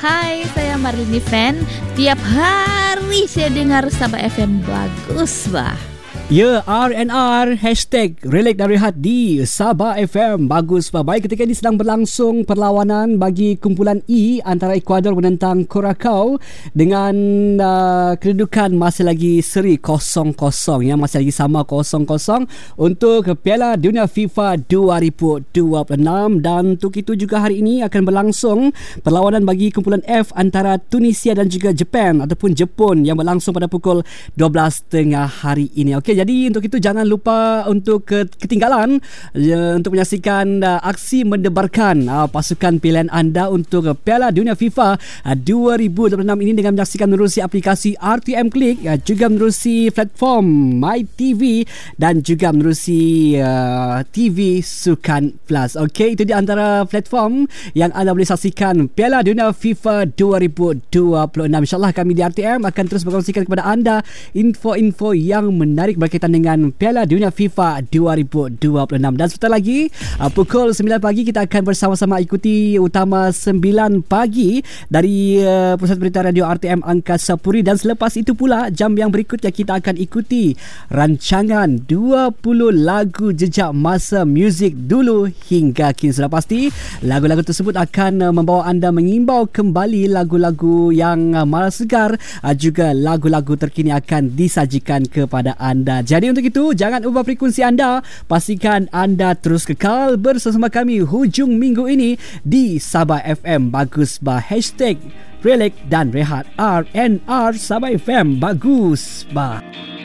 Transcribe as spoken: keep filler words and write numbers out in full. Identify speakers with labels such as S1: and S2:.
S1: Hai, saya Marlini Fan. Tiap hari saya dengar Sabah F M. Bagus, bah.
S2: Ya, R and R Hashtag Relate dan Rehat di Sabah F M. Bagus, baik. Ketika ini sedang berlangsung perlawanan bagi kumpulan E antara Ecuador menentang Curacao dengan uh, kedudukan masih lagi seri kosong kosong, ya, masih lagi sama kosong kosong untuk Piala Dunia FIFA dua ribu dua puluh enam. Dan untuk itu juga hari ini akan berlangsung perlawanan bagi kumpulan F antara Tunisia dan juga Jepun ataupun Jepun yang berlangsung pada pukul dua belas tiga puluh hari ini. Okey, jadi untuk itu jangan lupa untuk ketinggalan uh, untuk menyaksikan uh, aksi mendebarkan uh, pasukan pilihan anda untuk uh, Piala Dunia FIFA uh, dua ribu dua puluh enam ini dengan menyaksikan menerusi aplikasi R T M Click, uh, juga menerusi platform My T V dan juga menerusi uh, T V Sukan Plus. Okey, itu di antara platform yang anda boleh saksikan Piala Dunia FIFA dua ribu dua puluh enam. InsyaAllah kami di R T M akan terus berkongsikan kepada anda info-info yang menarik berkaitan dengan Piala Dunia FIFA dua ribu dua puluh enam. Dan sebentar lagi uh, pukul sembilan pagi kita akan bersama-sama ikuti utama sembilan pagi dari uh, Pusat Berita Radio R T M Angkasa Puri. Dan selepas itu pula jam yang berikutnya kita akan ikuti rancangan dua puluh lagu jejak masa muzik dulu hingga kini. Sudah pasti lagu-lagu tersebut akan uh, membawa anda mengimbau kembali lagu-lagu yang uh, malas segar, uh, juga lagu-lagu terkini akan disajikan kepada anda. Jadi untuk itu jangan ubah frekuensi anda, pastikan anda terus kekal bersama kami hujung minggu ini di Sabah F M. Bagus bah. Hashtag Relate dan Rehat R and R Sabah F M. Bagus bah.